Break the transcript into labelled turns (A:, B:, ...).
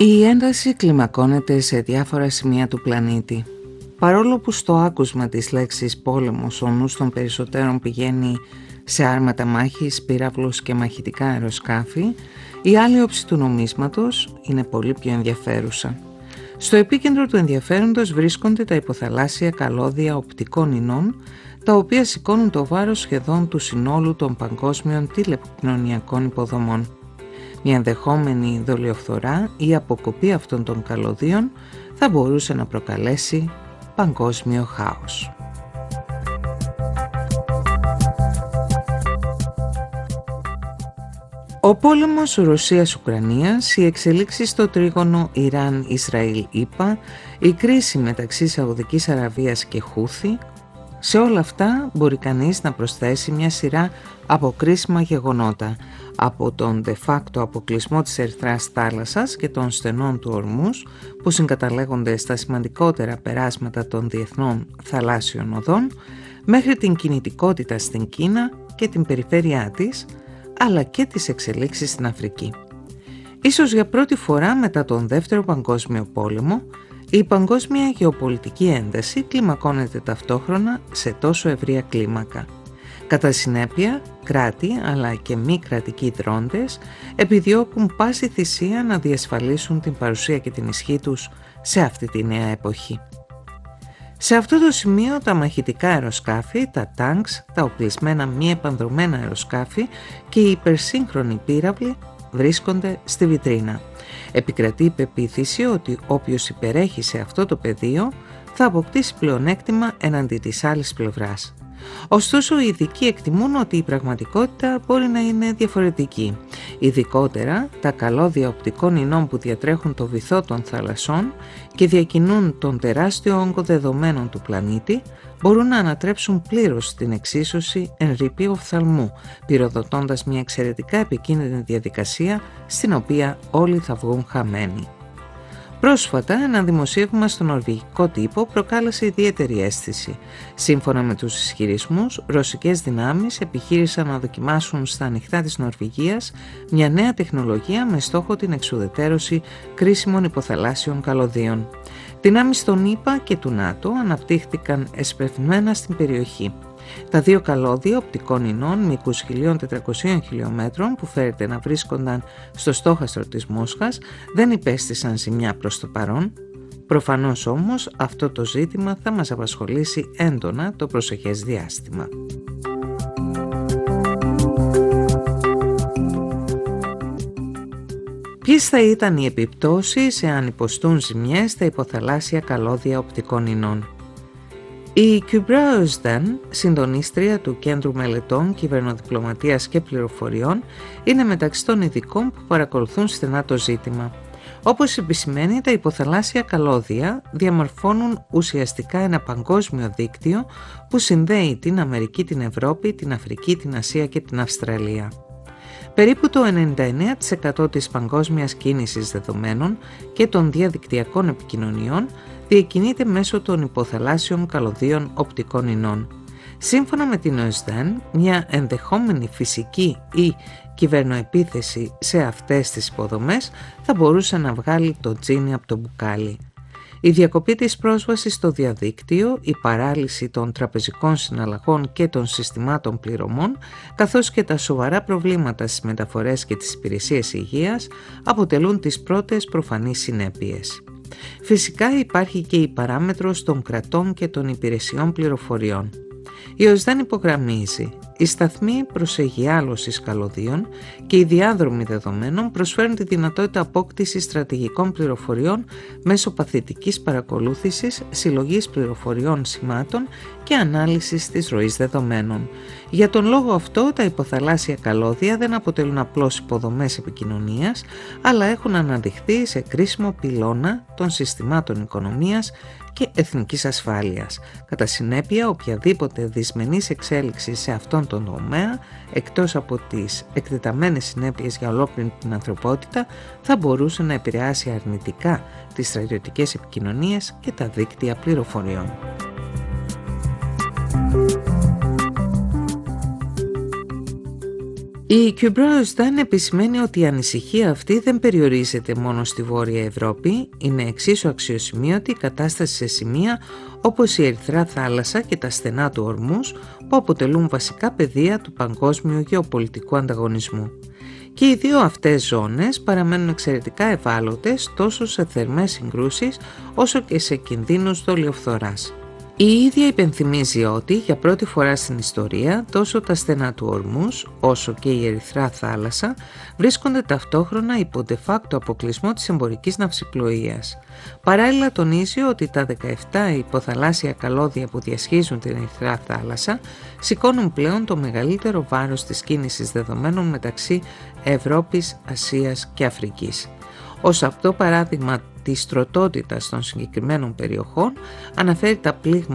A: Η ένταση κλιμακώνεται σε διάφορα σημεία του πλανήτη. Παρόλο που στο άκουσμα της λέξης πόλεμος ο νους των περισσότερων πηγαίνει σε άρματα μάχης, πύραυλους και μαχητικά αεροσκάφη, η άλλη όψη του νομίσματος είναι πολύ πιο ενδιαφέρουσα. Στο επίκεντρο του ενδιαφέροντος βρίσκονται τα υποθαλάσσια καλώδια οπτικών ινών, τα οποία σηκώνουν το βάρος σχεδόν του συνόλου των παγκόσμιων τηλεπικοινωνιακών υποδομών. Μια ενδεχόμενη δολιοφθορά ή αποκοπή αυτών των καλωδίων θα μπορούσε να προκαλέσει παγκόσμιο χάος. Ο πόλεμος Ρωσίας-Ουκρανίας, οι εξελίξεις στο τρίγωνο Ιράν-Ισραήλ-ΗΠΑ, η κρίση μεταξύ Σαουδικής Αραβίας και Χούθη, σε όλα αυτά μπορεί κανείς να προσθέσει μια σειρά από κρίσιμα γεγονότα, από τον de facto αποκλεισμό της Ερυθράς θάλασσας και των στενών του Ορμούς που συγκαταλέγονται στα σημαντικότερα περάσματα των διεθνών θαλάσσιων οδών, μέχρι την κινητικότητα στην Κίνα και την περιφέρειά της, αλλά και τις εξελίξεις στην Αφρική. Ίσως για πρώτη φορά μετά τον Δεύτερο Παγκόσμιο Πόλεμο, η παγκόσμια γεωπολιτική ένταση κλιμακώνεται ταυτόχρονα σε τόσο ευρεία κλίμακα. Κατά συνέπεια, κράτη αλλά και μη κρατικοί δρόντες επιδιώκουν πάση θυσία να διασφαλίσουν την παρουσία και την ισχύ τους σε αυτή τη νέα εποχή. Σε αυτό το σημείο τα μαχητικά αεροσκάφη, τα τάγκς, τα οπλισμένα μη επανδρομένα αεροσκάφη και οι υπερσύγχρονοι πύραυλοι βρίσκονται στη βιτρίνα. Επικρατεί η πεποίθηση ότι όποιος υπερέχει σε αυτό το πεδίο θα αποκτήσει πλεονέκτημα εναντί της άλλης πλευράς. Ωστόσο, οι ειδικοί εκτιμούν ότι η πραγματικότητα μπορεί να είναι διαφορετική. Ειδικότερα, τα καλώδια οπτικών ινών που διατρέχουν το βυθό των θαλασσών και διακινούν τον τεράστιο όγκο δεδομένων του πλανήτη μπορούν να ανατρέψουν πλήρως την εξίσωση εν ρηπή οφθαλμού, πυροδοτώντας μια εξαιρετικά επικίνδυνη διαδικασία στην οποία όλοι θα βγουν χαμένοι. Πρόσφατα, ένα δημοσίευμα στο νορβηγικό τύπο προκάλεσε ιδιαίτερη αίσθηση. Σύμφωνα με τους ισχυρισμούς, ρωσικές δυνάμεις επιχείρησαν να δοκιμάσουν στα ανοιχτά της Νορβηγίας μια νέα τεχνολογία με στόχο την εξουδετερώση κρίσιμων υποθαλάσσιων καλωδίων. Δυνάμεις των ΗΠΑ και του ΝΑΤΟ αναπτύχθηκαν εσπευμένα στην περιοχή. Τα δύο καλώδια οπτικών ινών μήκους 1.400 χιλιόμετρων που φέρεται να βρίσκονταν στο στόχαστρο της Μόσχας δεν υπέστησαν ζημιά προς το παρόν. Προφανώς όμως αυτό το ζήτημα θα μας απασχολήσει έντονα το προσεχές διάστημα. Ποιες θα ήταν οι επιπτώσεις εάν υποστούν ζημιές στα υποθαλάσσια καλώδια οπτικών ινών? Η Kübra Özden, συντονίστρια του Κέντρου Μελετών Κυβερνοδιπλωματίας και Πληροφοριών, είναι μεταξύ των ειδικών που παρακολουθούν στενά το ζήτημα. Όπως επισημαίνει, τα υποθαλάσσια καλώδια διαμορφώνουν ουσιαστικά ένα παγκόσμιο δίκτυο που συνδέει την Αμερική, την Ευρώπη, την Αφρική, την Ασία και την Αυστραλία. Περίπου το 99% της παγκόσμιας κίνησης δεδομένων και των διαδικτυακών επικοινωνιών διακινείται μέσω των υποθαλάσσιων καλωδίων οπτικών ινών. Σύμφωνα με την Özden, μια ενδεχόμενη φυσική ή κυβερνοεπίθεση σε αυτές τις υποδομές θα μπορούσε να βγάλει το τζίνι από το μπουκάλι. Η διακοπή της πρόσβασης στο διαδίκτυο, η παράλυση των τραπεζικών συναλλαγών και των συστημάτων πληρωμών, καθώς και τα σοβαρά προβλήματα στις μεταφορές και τις υπηρεσίες υγείας αποτελούν τις πρώτες προφανείς συνέπειες. Φυσικά υπάρχει και η παράμετρος των κρατών και των υπηρεσιών πληροφοριών. Η Özden υπογραμμίζει, οι σταθμοί προσεγειάλωσης καλωδίων και οι διάδρομοι δεδομένων προσφέρουν τη δυνατότητα απόκτησης στρατηγικών πληροφοριών μέσω παθητικής παρακολούθησης, συλλογής πληροφοριών σημάτων και ανάλυσης της ροής δεδομένων. Για τον λόγο αυτό, τα υποθαλάσσια καλώδια δεν αποτελούν απλώς υποδομές επικοινωνίας, αλλά έχουν αναδειχθεί σε κρίσιμο πυλώνα των συστημάτων οικονομίας και εθνικής ασφάλειας. Κατά συνέπεια, οποιαδήποτε δυσμενής εξέλιξη σε αυτόν τον τομέα, εκτός από τις εκτεταμένες συνέπειες για ολόκληρη την ανθρωπότητα, θα μπορούσε να επηρεάσει αρνητικά τις στρατιωτικές επικοινωνίες και τα δίκτυα πληροφοριών. Η Kybrostan επισημαίνει ότι η ανησυχία αυτή δεν περιορίζεται μόνο στη Βόρεια Ευρώπη, είναι εξίσου αξιοσημείωτη η κατάσταση σε σημεία όπως η Ερυθρά Θάλασσα και τα στενά του Ορμούς, που αποτελούν βασικά πεδία του παγκόσμιου γεωπολιτικού ανταγωνισμού. Και οι δύο αυτές ζώνες παραμένουν εξαιρετικά ευάλωτες τόσο σε θερμές συγκρούσεις όσο και σε κινδύνους δολιοφθοράς. Η ίδια υπενθυμίζει ότι για πρώτη φορά στην ιστορία τόσο τα στενά του Ορμούς όσο και η Ερυθρά Θάλασσα βρίσκονται ταυτόχρονα υπό de facto αποκλεισμό της εμπορικής ναυσιπλοείας. Παράλληλα τονίζει ότι τα 17 υποθαλάσσια καλώδια που διασχίζουν την Ερυθρά Θάλασσα σηκώνουν πλέον το μεγαλύτερο βάρος της κίνησης δεδομένων μεταξύ Ευρώπης, Ασίας και Αφρικής. Ως αυτό παράδειγμα της τροτότητας των συγκεκριμένων περιοχών αναφέρει τα πλήγματα